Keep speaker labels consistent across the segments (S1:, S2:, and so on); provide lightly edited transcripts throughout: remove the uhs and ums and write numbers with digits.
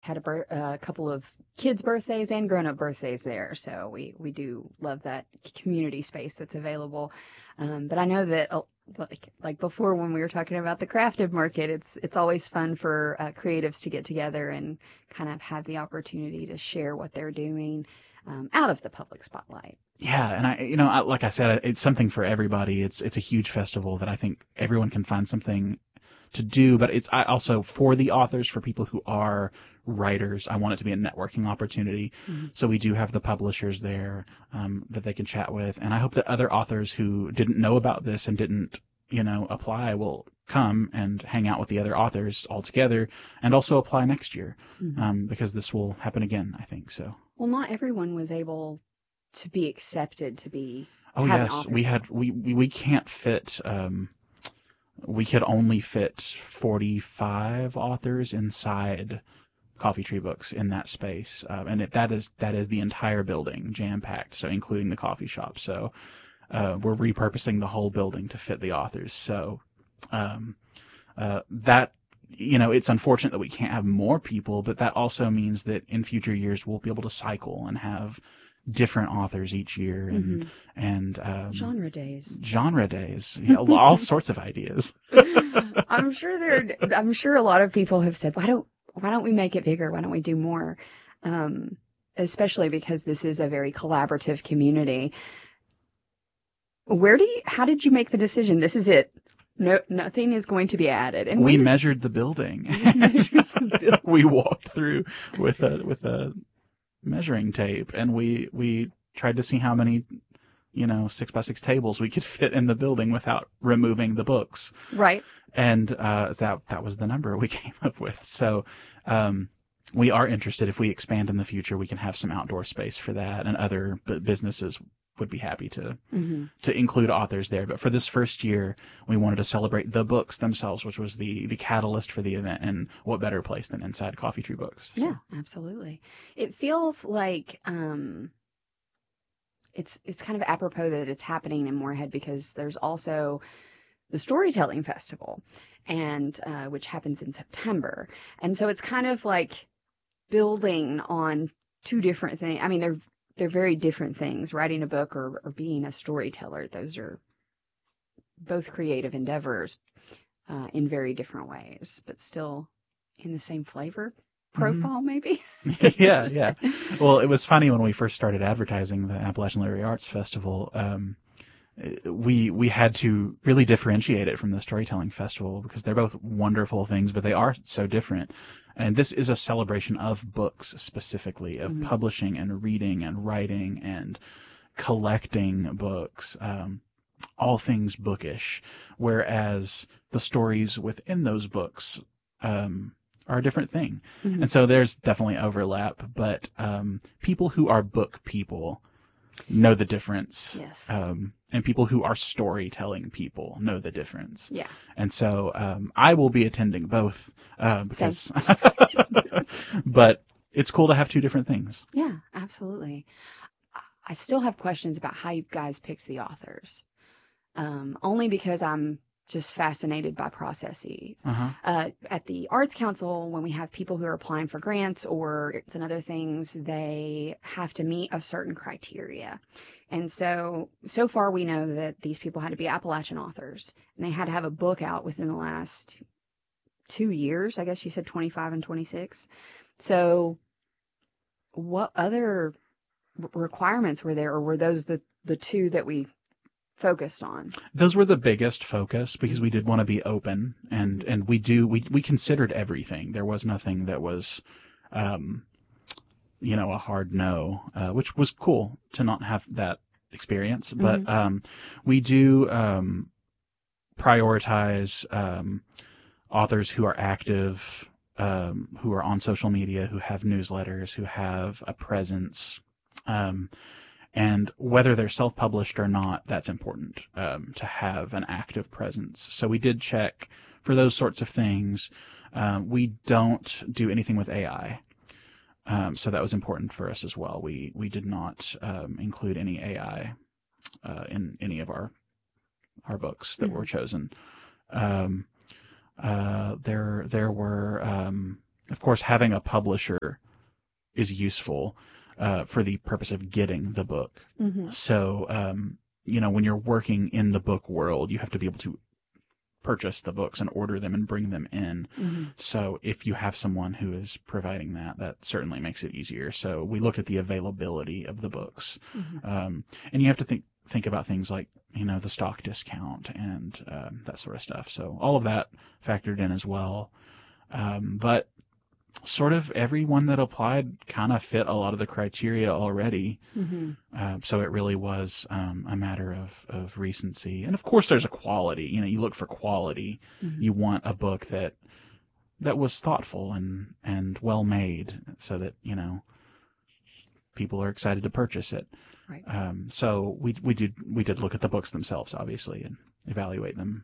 S1: had a couple of kids' birthdays and grown-up birthdays there, so we do love that community space that's available. But I know that like before when we were talking about the crafted market, it's always fun for creatives to get together and kind of have the opportunity to share what they're doing out of the public spotlight.
S2: Yeah, and like I said, it's something for everybody. It's a huge festival that I think everyone can find something to do, but it's also for the authors, for people who are writers. I want it to be a networking opportunity. Mm-hmm. So we do have the publishers there that they can chat with, and I hope that other authors who didn't know about this and didn't apply will come and hang out with the other authors all together and also apply next year. Mm-hmm. Because this will happen again, I think so.
S1: Well, not everyone was able to be accepted to be.
S2: Oh yes, we can't fit. We could only fit 45 authors inside Coffee Tree Books in that space, and that is the entire building jam-packed, so including the coffee shop. So we're repurposing the whole building to fit the authors. So that it's unfortunate that we can't have more people, but that also means that in future years we'll be able to cycle and have different authors each year, and
S1: mm-hmm. and genre days,
S2: all sorts of ideas.
S1: I'm sure a lot of people have said, why don't we make it bigger? Why don't we do more? Especially because this is a very collaborative community. How did you make the decision? This is it. No, nothing is going to be added. And
S2: we measured the building. We walked through with a measuring tape, and we tried to see how many 6x6 tables we could fit in the building without removing the books.
S1: Right.
S2: And that was the number we came up with. So we are interested. If we expand in the future, we can have some outdoor space for that, and other businesses would be happy to include authors there. But for this first year, we wanted to celebrate the books themselves, which was the catalyst for the event, and what better place than inside Coffee Tree Books? So.
S1: Yeah, absolutely. It feels like it's kind of apropos that it's happening in Moorhead because there's also the Storytelling Festival, and which happens in September, and so it's kind of like building on two different things. I mean, they're very different things. Writing a book or being a storyteller, those are both creative endeavors in very different ways, but still in the same flavor profile, maybe.
S2: Yeah. Well, it was funny when we first started advertising the Appalachian Literary Arts Festival. We had to really differentiate it from the Storytelling Festival because they're both wonderful things, but they are so different. And this is a celebration of books specifically, of publishing and reading and writing and collecting books, all things bookish, whereas the stories within those books are a different thing. Mm-hmm. And so there's definitely overlap, but people who are book people know the difference.
S1: Yes.
S2: And people who are storytelling people know the difference.
S1: Yeah.
S2: And so I will be attending both because but it's cool to have two different things.
S1: Yeah, absolutely. I still have questions about how you guys pick the authors. Only because I'm just fascinated by processes. At the Arts Council, when we have people who are applying for grants or some other things, they have to meet a certain criteria. And so far we know that these people had to be Appalachian authors, and they had to have a book out within the last 2 years. I guess you said 25 and 26. So what other requirements were there, or were those the two that we focused on?
S2: Those were the biggest focus because we did want to be open, and we considered everything. There was nothing that was a hard no, which was cool to not have that experience. But we do prioritize authors who are active, who are on social media, who have newsletters, who have a presence. And whether they're self-published or not, that's important to have an active presence. So we did check for those sorts of things. We don't do anything with AI. So that was important for us as well. We did not include any AI in any of our books that were chosen. There were of course, having a publisher is useful for the purpose of getting the book.
S1: Mm-hmm.
S2: So, when you're working in the book world, you have to be able to purchase the books and order them and bring them in.
S1: Mm-hmm.
S2: So if you have someone who is providing that, that certainly makes it easier. So we looked at the availability of the books.
S1: Mm-hmm.
S2: And you have to think about things like, the stock discount and that sort of stuff. So all of that factored in as well. But sort of everyone that applied kind of fit a lot of the criteria already.
S1: Mm-hmm.
S2: So it really was a matter of recency. And of course there's a quality. You look for quality.
S1: Mm-hmm.
S2: You want a book that was thoughtful and well made so that, people are excited to purchase it.
S1: Right.
S2: So we did look at the books themselves, obviously, and evaluate them.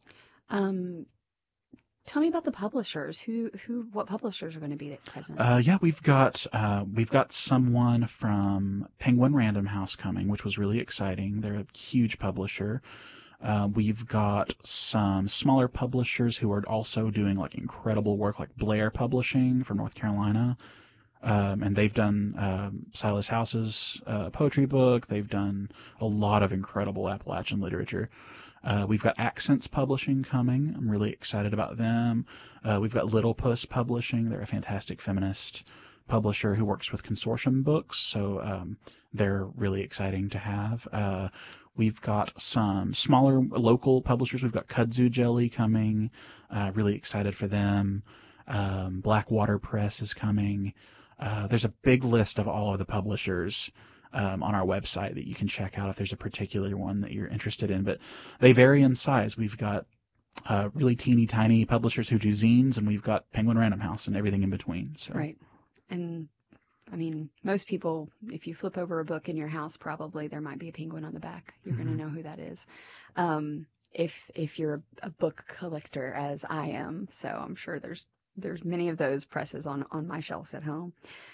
S1: Tell me about the publishers. What publishers are going to be present?
S2: Yeah, we've got someone from Penguin Random House coming, which was really exciting. They're a huge publisher. We've got some smaller publishers who are also doing like incredible work, like Blair Publishing from North Carolina, and they've done Silas House's poetry book. They've done a lot of incredible Appalachian literature. We've got Accents Publishing coming. I'm really excited about them. We've got Little Puss Publishing. They're a fantastic feminist publisher who works with consortium books, so they're really exciting to have. We've got some smaller local publishers. We've got Kudzu Jelly coming. Really excited for them. Blackwater Press is coming. There's a big list of all of the publishers on our website that you can check out if there's a particular one that you're interested in. But they vary in size. We've got really teeny tiny publishers who do zines, and we've got Penguin Random House and everything in between. So.
S1: Right. And I mean, most people, if you flip over a book in your house, probably there might be a penguin on the back. You're
S2: Mm-hmm.
S1: going to know who that is. If you're a book collector, as I am, so I'm sure there's many of those presses on my shelves at home.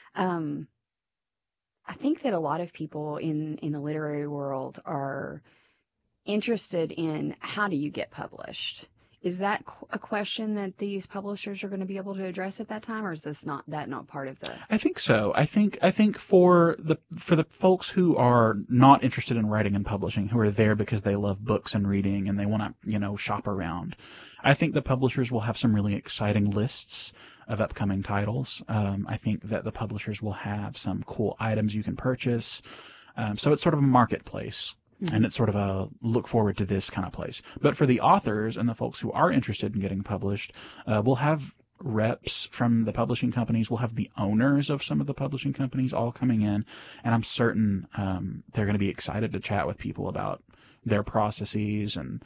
S1: I think that a lot of people in the literary world are interested in how do you get published. Is that a question that these publishers are going to be able to address at that time, or is not part of the?
S2: I think so. I think for the folks who are not interested in writing and publishing, who are there because they love books and reading and they want to shop around, I think the publishers will have some really exciting lists of upcoming titles. I think that the publishers will have some cool items you can purchase. So it's sort of a marketplace. Mm-hmm. And it's sort of a look forward to this kind of place. But for the authors and the folks who are interested in getting published, we'll have reps from the publishing companies. We'll have the owners of some of the publishing companies all coming in. And I'm certain they're going to be excited to chat with people about their processes and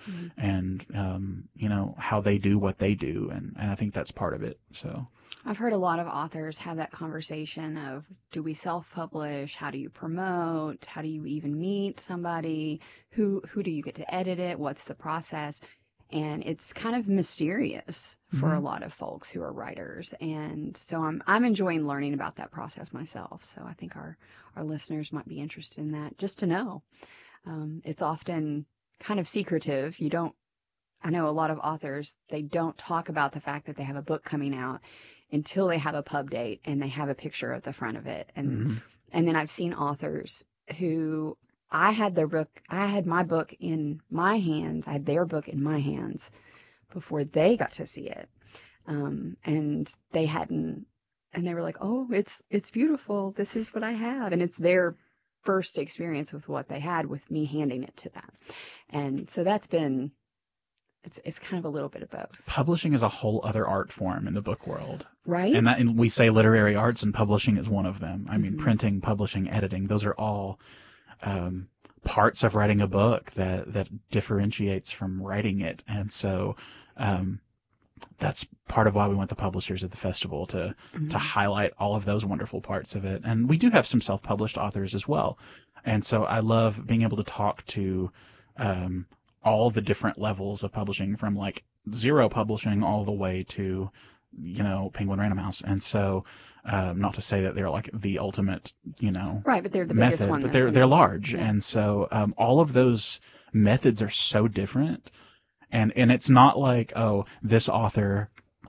S2: how they do what they do. And I think that's part of it. So
S1: I've heard a lot of authors have that conversation of, do we self-publish? How do you promote? How do you even meet somebody? Who do you get to edit it? What's the process? And it's kind of mysterious for a lot of folks who are writers. And so I'm enjoying learning about that process myself. So I think our listeners might be interested in that, just to know. It's often kind of secretive. I know a lot of authors, they don't talk about the fact that they have a book coming out until they have a pub date and they have a picture at the front of it. And then I've seen authors who I had my book in my hands. I had their book in my hands before they got to see it. And they hadn't, and they were like, oh, it's beautiful. This is what I have. And it's their first experience with what they had with me handing it to them. And so that's been, it's kind of a little bit of both. Publishing is a whole other art form in the book world. Right. And we say literary arts, and publishing is one of them. I mean, printing, publishing, editing, those are all parts of writing a book that differentiates from writing it. And so that's part of why we want the publishers at the festival to highlight all of those wonderful parts of it. And we do have some self-published authors as well. And so I love being able to talk to all the different levels of publishing, from like zero publishing all the way to, Penguin Random House. And so, not to say that they're like the ultimate, right, but they're the method, biggest one. But they're large. Yeah. And so, all of those methods are so different. And it's not like, oh, this author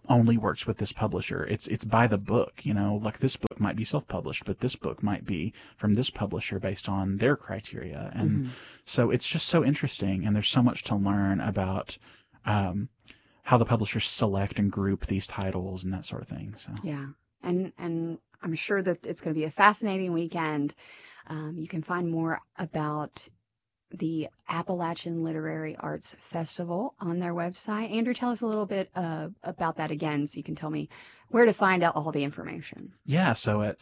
S2: only works with this publisher. It's by the book, like this book might be self-published, but this book might be from this publisher based on their criteria. And so it's just so interesting, and there's so much to learn about how the publishers select and group these titles and that sort of thing. So
S1: yeah, and I'm sure that it's going to be a fascinating weekend. You can find more about the Appalachian Literary Arts Festival on their website. Andrew, tell us a little bit about that again, so you can tell me where to find out all the information.
S2: Yeah, so at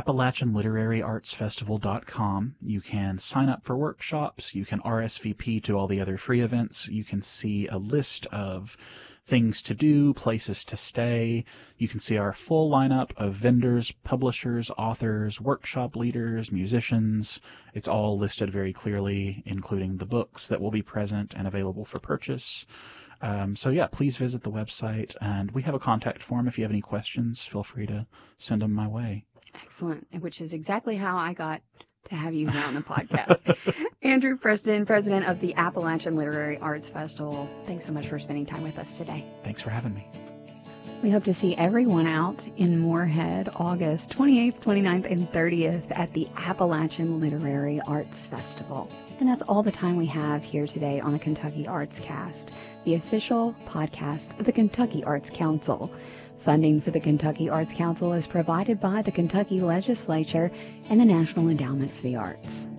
S2: AppalachianLiteraryArtsFestival.com, you can sign up for workshops, you can RSVP to all the other free events, you can see a list of things to do, places to stay. You can see our full lineup of vendors, publishers, authors, workshop leaders, musicians. It's all listed very clearly, including the books that will be present and available for purchase. So yeah, please visit the website, and we have a contact form. If you have any questions, feel free to send them my way.
S1: Excellent, which is exactly how I got to have you here on the podcast. Andrew Preston, president of the Appalachian Literary Arts Festival, thanks so much for spending time with us today.
S2: Thanks for having me.
S1: We hope to see everyone out in Moorhead August 28th, 29th, and 30th at the Appalachian Literary Arts Festival. And that's all the time we have here today on the Kentucky Arts Cast, the official podcast of the Kentucky Arts Council. Funding for the Kentucky Arts Council is provided by the Kentucky Legislature and the National Endowment for the Arts.